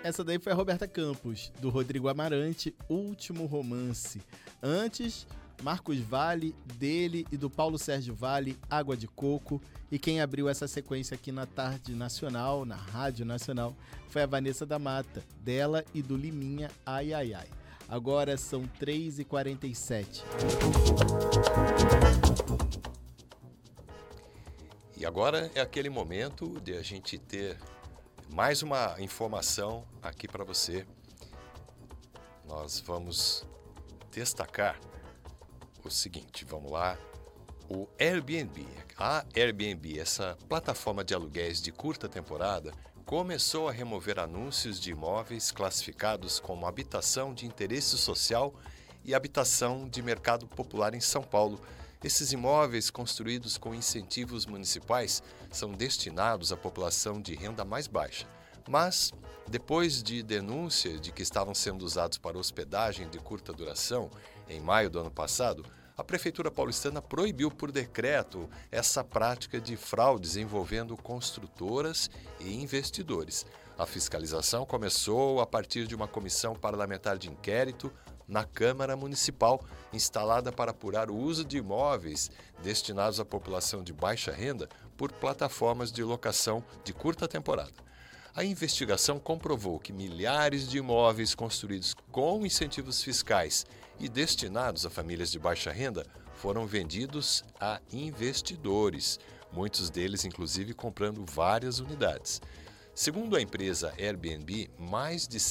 Essa daí foi a Roberta Campos, do Rodrigo Amarante, Último Romance. Antes, Marcos Valle, dele e do Paulo Sérgio Valle, Água de Coco. E quem abriu essa sequência aqui na Tarde Nacional, na Rádio Nacional, foi a Vanessa da Mata, dela e do Liminha, Ai Ai Ai. Agora são 3h47. E agora é aquele momento de a gente ter mais uma informação aqui para você. Nós vamos destacar o seguinte, vamos lá. O Airbnb, a Airbnb, essa plataforma de aluguéis de curta temporada, começou a remover anúncios de imóveis classificados como habitação de interesse social e habitação de mercado popular em São Paulo. Esses imóveis construídos com incentivos municipais são destinados à população de renda mais baixa. Mas, depois de denúncia de que estavam sendo usados para hospedagem de curta duração, em maio do ano passado, a Prefeitura paulistana proibiu por decreto essa prática de fraudes envolvendo construtoras e investidores. A fiscalização começou a partir de uma comissão parlamentar de inquérito na Câmara Municipal, instalada para apurar o uso de imóveis destinados à população de baixa renda por plataformas de locação de curta temporada. A investigação comprovou que milhares de imóveis construídos com incentivos fiscais e destinados a famílias de baixa renda foram vendidos a investidores, muitos deles inclusive comprando várias unidades. Segundo a empresa Airbnb, mais de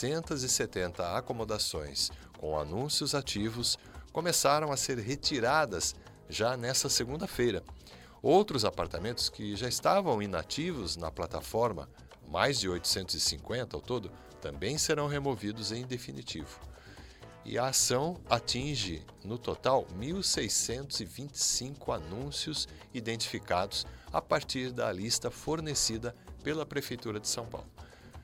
770 acomodações com anúncios ativos começaram a ser retiradas já nesta segunda-feira. Outros apartamentos que já estavam inativos na plataforma, mais de 850 ao todo, também serão removidos em definitivo. E a ação atinge, no total, 1.625 anúncios identificados a partir da lista fornecida pela Prefeitura de São Paulo.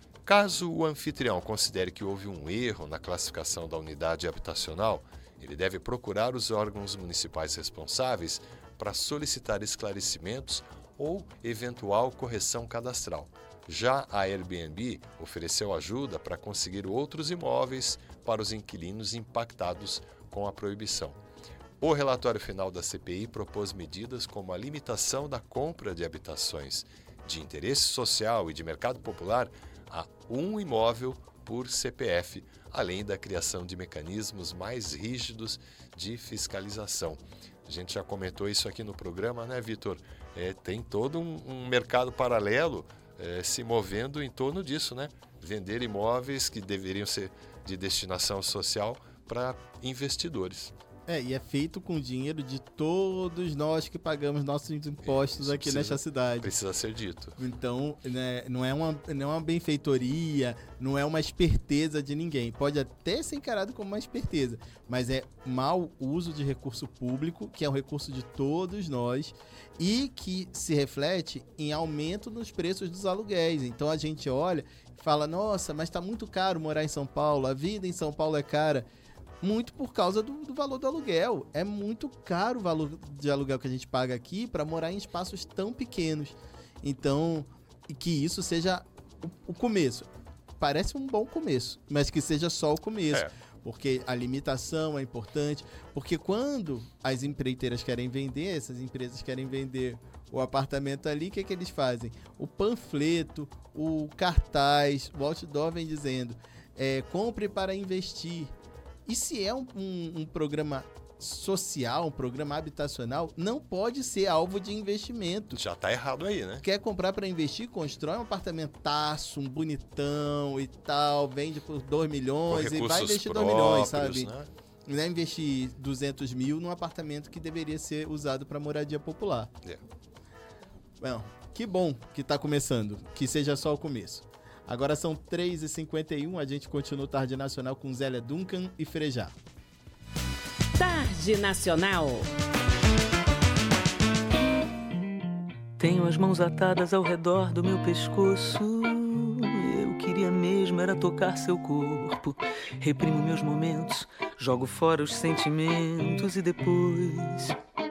Caso o anfitrião considere que houve um erro na classificação da unidade habitacional, ele deve procurar os órgãos municipais responsáveis para solicitar esclarecimentos ou eventual correção cadastral. Já a Airbnb ofereceu ajuda para conseguir outros imóveis para os inquilinos impactados com a proibição. O relatório final da CPI propôs medidas como a limitação da compra de habitações de interesse social e de mercado popular a um imóvel por CPF, além da criação de mecanismos mais rígidos de fiscalização. A gente já comentou isso aqui no programa, né, Vitor? Tem todo um mercado paralelo se movendo em torno disso, né? Vender imóveis que deveriam ser de destinação social para investidores. E é feito com dinheiro de todos nós que pagamos nossos impostos aqui nesta cidade. Precisa ser dito. Então, né, não é uma benfeitoria, não é uma esperteza de ninguém. Pode até ser encarado como uma esperteza, mas é mau uso de recurso público, que é um recurso de todos nós, e que se reflete em aumento nos preços dos aluguéis. Então a gente olha e fala, nossa, mas está muito caro morar em São Paulo, a vida em São Paulo é cara. Muito por causa do valor do aluguel. É muito caro o valor de aluguel que a gente paga aqui para morar em espaços tão pequenos. Então, que isso seja o começo. Parece um bom começo, mas que seja só o começo. Porque a limitação é importante. Porque quando as empreiteiras querem vender, essas empresas querem vender o apartamento ali, o que eles fazem? O panfleto, o cartaz, o outdoor vem dizendo, compre para investir. E se é um programa social, um programa habitacional, não pode ser alvo de investimento. Já está errado aí, né? Quer comprar para investir, constrói um apartamentaço, um bonitão e tal, vende por 2 milhões e vai investir 2 milhões, sabe? Né? Não é investir 200 mil num apartamento que deveria ser usado para moradia popular. Bom, que bom que está começando, que seja só o começo. Agora são 3h51, a gente continua o Tarde Nacional com Zélia Duncan e Frejá. Tarde Nacional. Tenho as mãos atadas ao redor do meu pescoço. Eu queria mesmo era tocar seu corpo. Reprimo meus momentos, jogo fora os sentimentos e depois